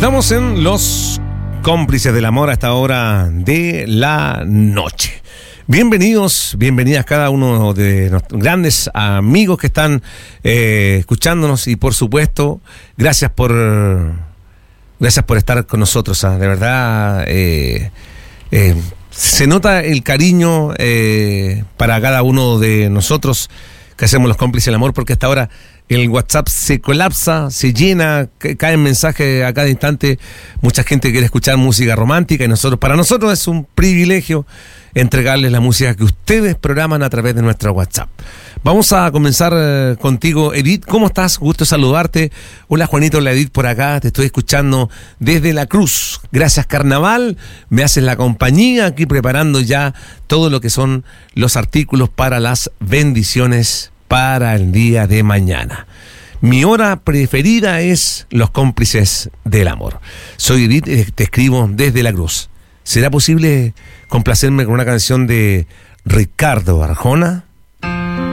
Estamos en Los Cómplices del Amor a esta hora de la noche. Bienvenidos, bienvenidas cada uno de nuestros grandes amigos que están escuchándonos y por supuesto, gracias por estar con nosotros. De verdad, se nota el cariño para cada uno de nosotros que hacemos Los Cómplices del Amor, porque hasta ahora el WhatsApp se colapsa, se llena, caen mensajes a cada instante. Mucha gente quiere escuchar música romántica y para nosotros es un privilegio entregarles la música que ustedes programan a través de nuestro WhatsApp. Vamos a comenzar contigo, Edith. ¿Cómo estás? Gusto saludarte. Hola, Juanito, la Edith por acá. Te estoy escuchando desde La Cruz. Gracias, Carnaval. Me haces la compañía aquí preparando ya todo lo que son los artículos para las bendiciones para el día de mañana. Mi hora preferida es Los Cómplices del Amor. Soy Edith y te escribo desde La Cruz. ¿Será posible complacerme con una canción de Ricardo Arjona?